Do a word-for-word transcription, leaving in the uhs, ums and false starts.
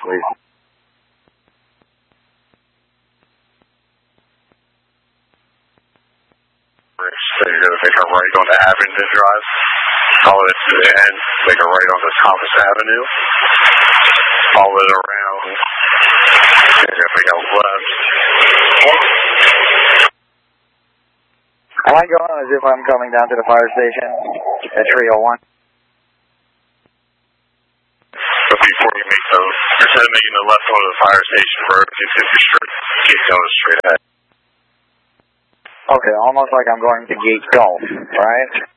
please. So you're going to make a right onto Abingdon Drive, follow it to the end, make a right onto Thomas Avenue, follow it around, you're going to make a left. Am I going as if I'm coming down to the fire station at three oh one? But before you make those, instead of making the left onto the fire station road, you can be straight, keep going straight ahead. Okay, almost like I'm going to Gate Golf, right?